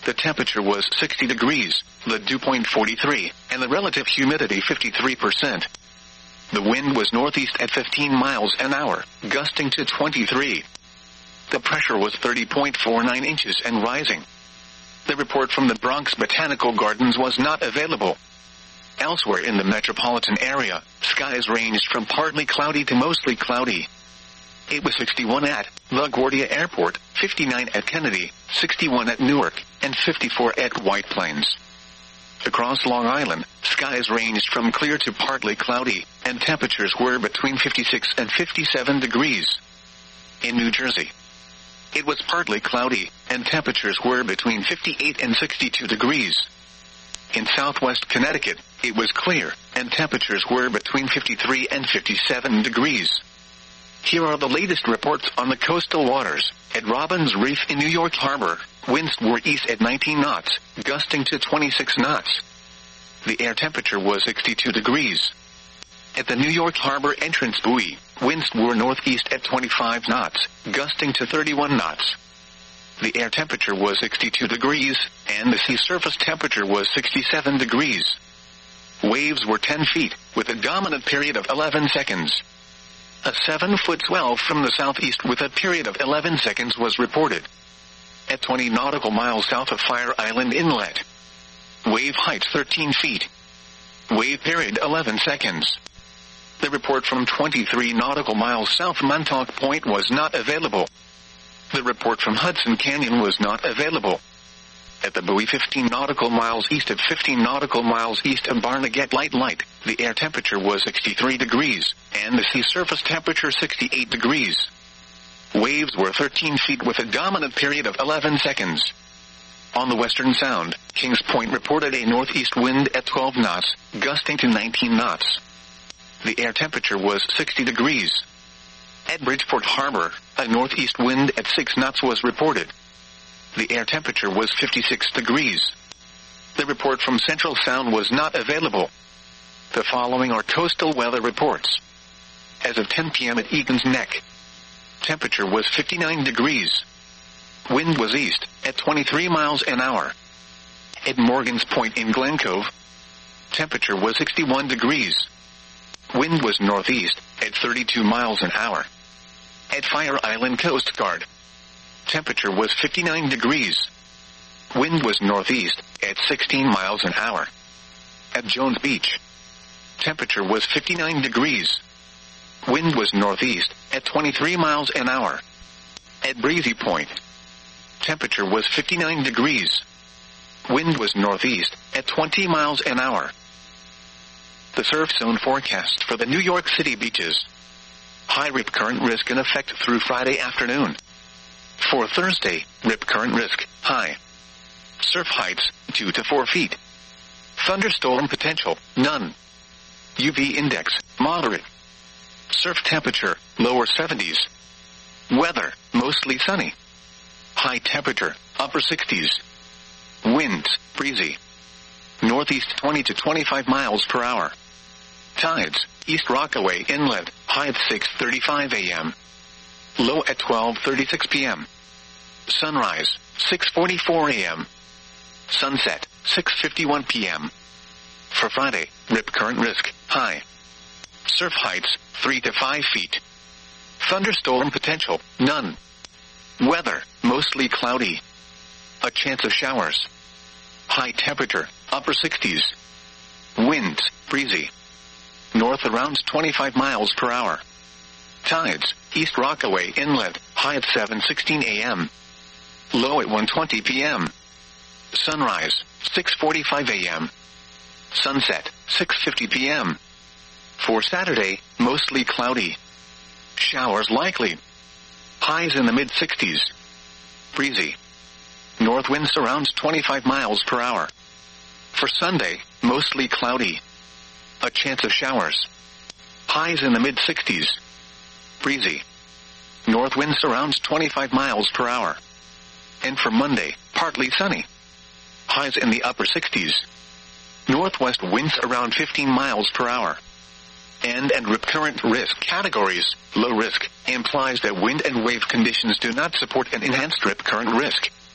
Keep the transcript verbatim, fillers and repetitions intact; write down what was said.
The temperature was sixty degrees, the dew point forty-three, and the relative humidity fifty-three percent. The wind was northeast at fifteen miles an hour, gusting to twenty-three. The pressure was thirty point four nine inches and rising. The report from the Bronx Botanical Gardens was not available. Elsewhere in the metropolitan area, skies ranged from partly cloudy to mostly cloudy. It was sixty-one at LaGuardia Airport, fifty-nine at Kennedy, sixty-one at Newark, and fifty-four at White Plains. Across Long Island, skies ranged from clear to partly cloudy, and temperatures were between fifty-six and fifty-seven degrees. In New Jersey, it was partly cloudy, and temperatures were between fifty-eight and sixty-two degrees. In southwest Connecticut, it was clear, and temperatures were between fifty-three and fifty-seven degrees. Here are the latest reports on the coastal waters. At Robbins Reef in New York Harbor, winds were east at nineteen knots, gusting to twenty-six knots. The air temperature was sixty-two degrees. At the New York Harbor entrance buoy, winds were northeast at twenty-five knots, gusting to thirty-one knots. The air temperature was sixty-two degrees, and the sea surface temperature was sixty-seven degrees. Waves were ten feet, with a dominant period of eleven seconds. A seven-foot swell from the southeast with a period of eleven seconds was reported. At twenty nautical miles south of Fire Island Inlet, wave height thirteen feet. Wave period eleven seconds. The report from twenty-three nautical miles south Montauk Point was not available. The report from Hudson Canyon was not available. At the buoy fifteen nautical miles east of fifteen nautical miles east of Barnegat Light Light, the air temperature was sixty-three degrees, and the sea surface temperature sixty-eight degrees. Waves were thirteen feet with a dominant period of eleven seconds. On the Western Sound, Kings Point reported a northeast wind at twelve knots, gusting to nineteen knots. The air temperature was sixty degrees. At Bridgeport Harbor, a northeast wind at six knots was reported. The air temperature was fifty-six degrees. The report from Central Sound was not available. The following are coastal weather reports. As of ten p.m. at Egan's Neck, temperature was fifty-nine degrees. Wind was east, at twenty-three miles an hour. At Morgan's Point in Glen Cove, temperature was sixty-one degrees. Wind was northeast, at thirty-two miles an hour. At Fire Island Coast Guard, temperature was fifty-nine degrees. Wind was northeast, at sixteen miles an hour. At Jones Beach, temperature was fifty-nine degrees. Wind was northeast, at twenty-three miles an hour. At Breezy Point, temperature was fifty-nine degrees. Wind was northeast, at twenty miles an hour. The surf zone forecast for the New York City beaches. High rip current risk in effect through Friday afternoon. For Thursday, rip current risk, high. Surf heights, two to four feet. Thunderstorm potential, none. U V index, moderate. Surf temperature, lower seventies. Weather, mostly sunny. High temperature, upper sixties. Winds, breezy. Northeast twenty to twenty-five miles per hour. Tides, East Rockaway Inlet, high at six thirty-five a.m. Low at twelve thirty-six p.m. Sunrise, six forty-four a.m. Sunset, six fifty-one p.m. For Friday, rip current risk, high. Surf heights, three to five feet. Thunderstorm potential, none. Weather, mostly cloudy. A chance of showers. High temperature, upper sixties. Winds, breezy. North around twenty-five miles per hour. Tides, East Rockaway Inlet, high at seven sixteen a.m. Low at one twenty p.m. Sunrise, six forty-five a.m. Sunset, six fifty p.m. For Saturday, mostly cloudy. Showers likely. Highs in the mid-sixties. Breezy. North winds around twenty-five miles per hour. For Sunday, mostly cloudy. A chance of showers. Highs in the mid-sixties. Breezy. North winds around twenty-five miles per hour. And for Monday, partly sunny. Highs in the upper sixties. Northwest winds around fifteen miles per hour. And and rip current risk categories, low risk, implies that wind and wave conditions do not support an enhanced rip current risk.